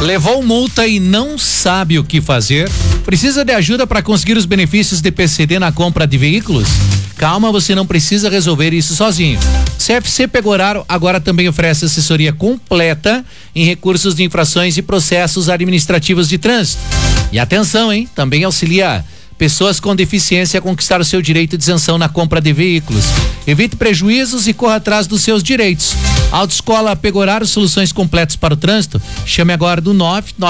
Levou multa e não sabe o que fazer? Precisa de ajuda para conseguir os benefícios de PCD na compra de veículos? Calma, você não precisa resolver isso sozinho. CFC Pegoraro agora também oferece assessoria completa em recursos de infrações e processos administrativos de trânsito. E atenção, hein? Também auxilia pessoas com deficiência a conquistar o seu direito de isenção na compra de veículos. Evite prejuízos e corra atrás dos seus direitos. Autoescola Pegoraro, soluções completas para o trânsito. Chame agora do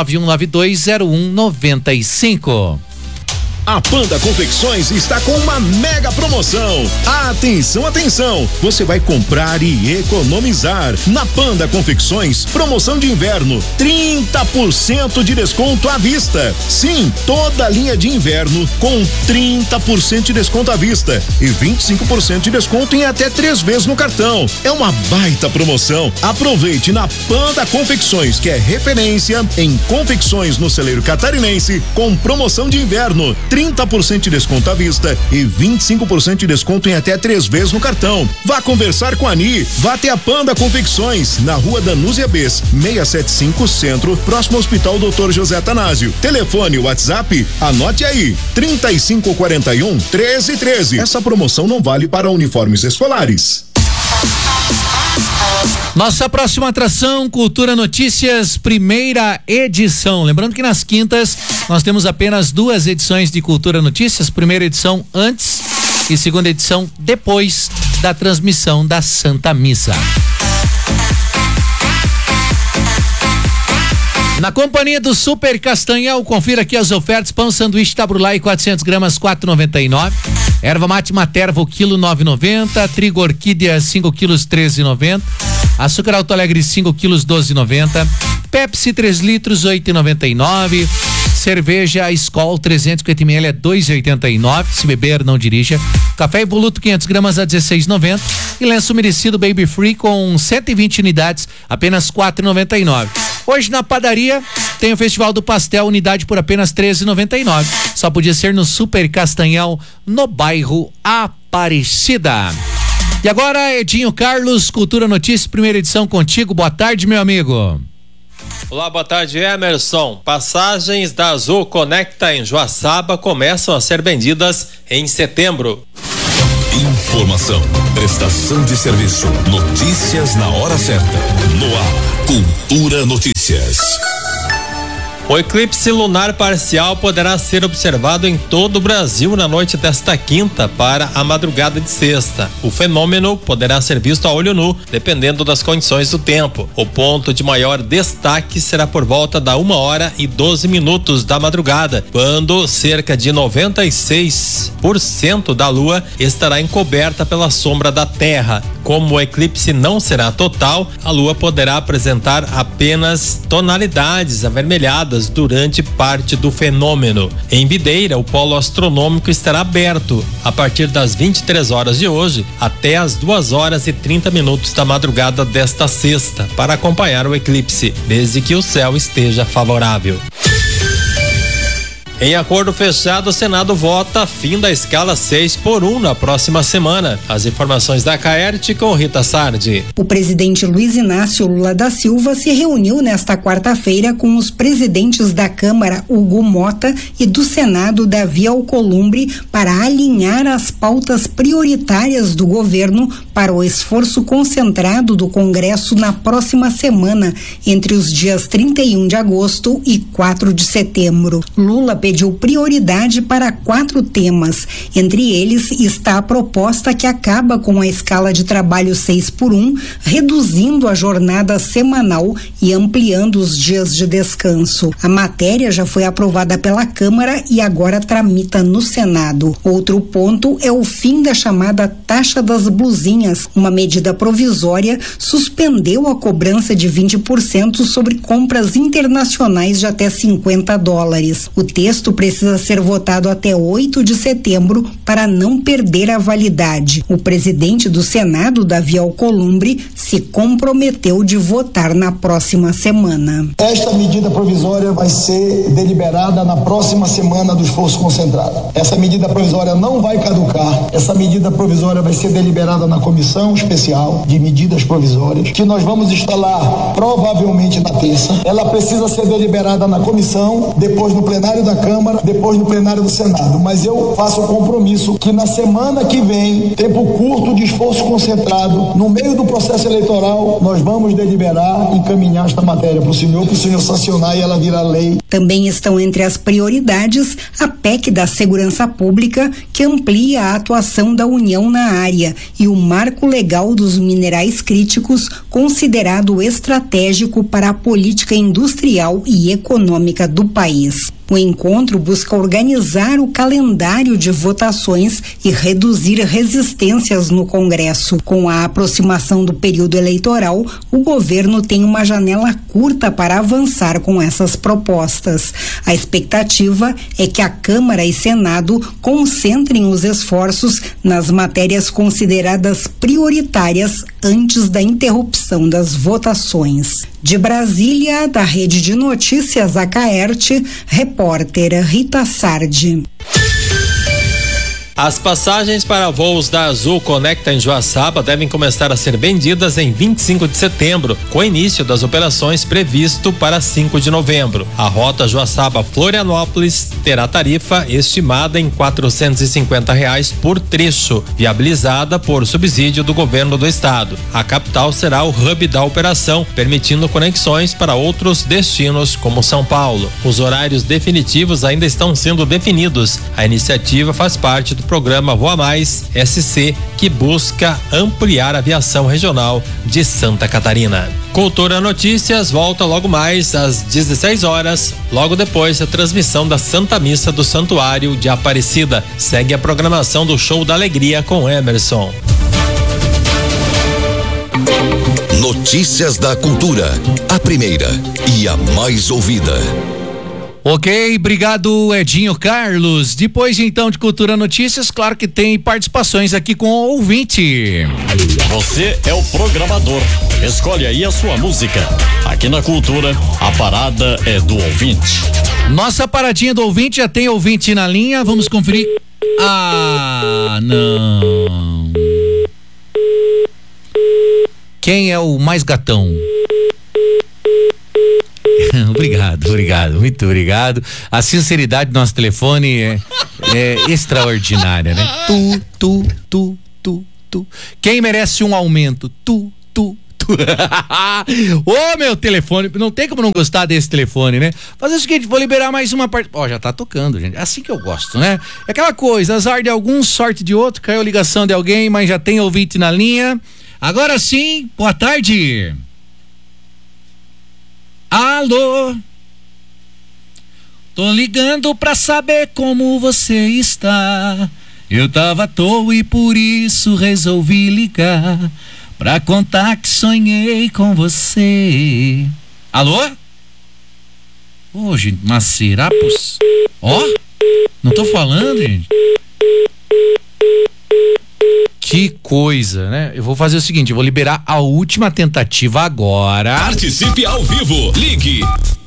991920195. A Panda Confecções está com uma mega promoção. Atenção, atenção! Você vai comprar e economizar. Na Panda Confecções, promoção de inverno, 30% de desconto à vista. Sim, toda a linha de inverno com 30% de desconto à vista e 25% de desconto em até 3 vezes no cartão. É uma baita promoção. Aproveite na Panda Confecções, que é referência em confecções no celeiro catarinense, com promoção de inverno, 30% de desconto à vista e 25% de desconto em até 3 vezes no cartão. Vá conversar com a Ani, vá até a Panda Confecções, na rua Danúzia Bes, 675 Centro, próximo ao Hospital Dr. José Atanásio. Telefone, WhatsApp, anote aí, 3541-1313. Essa promoção não vale para uniformes escolares. Nossa próxima atração, Cultura Notícias, primeira edição. Lembrando que nas quintas nós temos apenas 2 edições de Cultura Notícias, primeira edição antes e segunda edição depois da transmissão da Santa Missa. Na companhia do Super Castanhal, confira aqui as ofertas: pão sanduíche Tabrulai 400 gramas 4,99, erva mate Materva o quilo 9,90, trigo orquídea 5 quilos 13,90, açúcar Alto Alegre 5 quilos 12,90, Pepsi 3 litros 8,99, cerveja Skol 350 ml é 2,89, se beber não dirija, café Evoluto 500 gramas a 16,90 e lenço umedecido Baby Free com 120 unidades apenas 4,99. Hoje na padaria tem o Festival do Pastel, unidade por apenas 13,99. Só podia ser no Super Castanhal, no bairro Aparecida. E agora, Edinho Carlos, Cultura Notícias, primeira edição contigo. Boa tarde, meu amigo. Olá, boa tarde, Emerson. Passagens da Azul Conecta em Joaçaba começam a ser vendidas em setembro. Informação, prestação de serviço, notícias na hora certa. No ar, Cultura Notícias. O eclipse lunar parcial poderá ser observado em todo o Brasil na noite desta quinta para a madrugada de sexta. O fenômeno poderá ser visto a olho nu, dependendo das condições do tempo. O ponto de maior destaque será por volta da 1h12 da madrugada, quando cerca de 96% da lua estará encoberta pela sombra da Terra. Como o eclipse não será total, a lua poderá apresentar apenas tonalidades avermelhadas durante parte do fenômeno. Em Videira, o polo astronômico estará aberto a partir das 23 horas de hoje até as 2h30 da madrugada desta sexta para acompanhar o eclipse, desde que o céu esteja favorável. Em acordo fechado, o Senado vota fim da escala 6x1 na próxima semana. As informações da Caerte com Rita Sardi. O presidente Luiz Inácio Lula da Silva se reuniu nesta quarta-feira com os presidentes da Câmara, Hugo Mota, e do Senado, Davi Alcolumbre, para alinhar as pautas prioritárias do governo para o esforço concentrado do Congresso na próxima semana, entre os dias 31 de agosto e 4 de setembro. Lula pediu prioridade para 4 temas. Entre eles está a proposta que acaba com a escala de trabalho 6x1, reduzindo a jornada semanal e ampliando os dias de descanso. A matéria já foi aprovada pela Câmara e agora tramita no Senado. Outro ponto é o fim da chamada taxa das blusinhas. Uma medida provisória suspendeu a cobrança de 20% sobre compras internacionais de até $50. O texto texto precisa ser votado até 8 de setembro para não perder a validade. O presidente do Senado, Davi Alcolumbre, se comprometeu de votar na próxima semana. Esta medida provisória vai ser deliberada na próxima semana do esforço concentrado. Essa medida provisória não vai caducar. Essa medida provisória vai ser deliberada na Comissão Especial de Medidas Provisórias, que nós vamos instalar provavelmente na terça. Ela precisa ser deliberada na comissão, depois no plenário da Câmara, depois no plenário do Senado. Mas eu faço o compromisso que na semana que vem, tempo curto de esforço concentrado, no meio do processo eleitoral, nós vamos deliberar e encaminhar esta matéria para o senhor sancionar e ela virar lei. Também estão entre as prioridades a PEC da Segurança Pública, que amplia a atuação da União na área, e o marco legal dos minerais críticos, considerado estratégico para a política industrial e econômica do país. O encontro busca organizar o calendário de votações e reduzir resistências no Congresso. Com a aproximação do período eleitoral, o governo tem uma janela curta para avançar com essas propostas. A expectativa é que a Câmara e Senado concentrem os esforços nas matérias consideradas prioritárias antes da interrupção das votações. De Brasília, da Rede de Notícias Acaerte, repórter Rita Sardi. As passagens para voos da Azul Conecta em Joaçaba devem começar a ser vendidas em 25 de setembro, com início das operações previsto para 5 de novembro. A rota Joaçaba-Florianópolis terá tarifa estimada em R$450 por trecho, viabilizada por subsídio do governo do estado. A capital será o hub da operação, permitindo conexões para outros destinos como São Paulo. Os horários definitivos ainda estão sendo definidos. A iniciativa faz parte do programa Voa Mais SC, que busca ampliar a aviação regional de Santa Catarina. Cultura Notícias volta logo mais às 16 horas, logo depois da transmissão da Santa Missa do Santuário de Aparecida. Segue a programação do Show da Alegria com Emerson. Notícias da Cultura, a primeira e a mais ouvida. Ok, obrigado Edinho Carlos. Depois então de Cultura Notícias, claro que tem participações aqui com o ouvinte. Você é o programador, escolhe aí a sua música. Aqui na Cultura, a parada é do ouvinte. Nossa paradinha do ouvinte, já tem ouvinte na linha, vamos conferir. Ah, não. Quem é o mais gatão? Obrigado, muito obrigado. A sinceridade do nosso telefone é extraordinária, né? Tu. Quem merece um aumento? Tu. Ô, meu telefone, não tem como não gostar desse telefone, né? Fazer o seguinte, vou liberar mais uma parte. Ó, já tá tocando, gente. É assim que eu gosto, né? É aquela coisa, azar de algum, sorte de outro, caiu a ligação de alguém, mas já tem ouvinte na linha. Agora sim, boa tarde. Alô? Tô ligando pra saber como você está. Eu tava à toa e por isso resolvi ligar pra contar que sonhei com você. Alô? Ô, gente, mas será Ó, não tô falando, gente. Que coisa, né? Eu vou fazer o seguinte, eu vou liberar a última tentativa agora. Participe ao vivo, ligue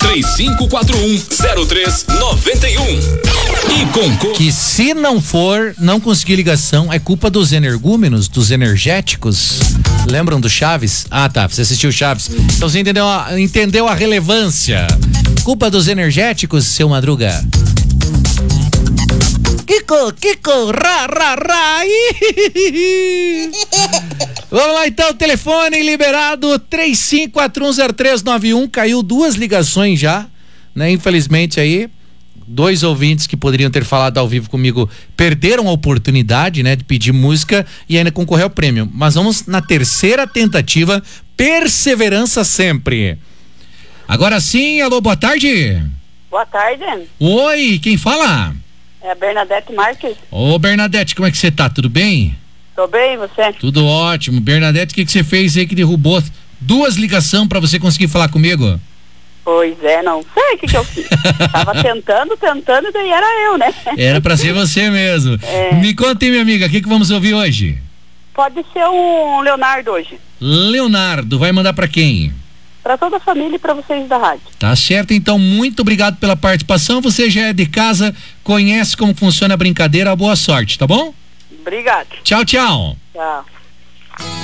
3541-0391 e concorra. Que se não conseguir ligação, é culpa dos energúmenos, dos energéticos. Lembram do Chaves? Ah, tá, você assistiu Chaves. Então você entendeu a relevância. Culpa dos energéticos, seu Madruga. Kiko, ra. Vamos lá então, telefone liberado 35410391, caiu 2 ligações já, né? Infelizmente aí, 2 ouvintes que poderiam ter falado ao vivo comigo perderam a oportunidade, né? De pedir música e ainda concorrer ao prêmio, mas vamos na terceira tentativa, perseverança sempre. Agora sim, alô, boa tarde. Boa tarde. Oi, quem fala? É a Bernadette Marques. Ô, Bernadette, como é que você tá? Tudo bem? Tô bem, você? Tudo ótimo. Bernadette, o que você fez aí que derrubou 2 ligações pra você conseguir falar comigo? Pois é, não sei o que eu fiz. Tava tentando, e daí era eu, né? Era pra ser você mesmo. Me conta aí, minha amiga, o que vamos ouvir hoje? Pode ser um Leonardo hoje. Leonardo, vai mandar pra quem? Pra toda a família e pra vocês da rádio. Tá certo, então, muito obrigado pela participação. Você já é de casa, conhece como funciona a brincadeira, boa sorte, tá bom? Obrigado. Tchau, tchau. Tchau.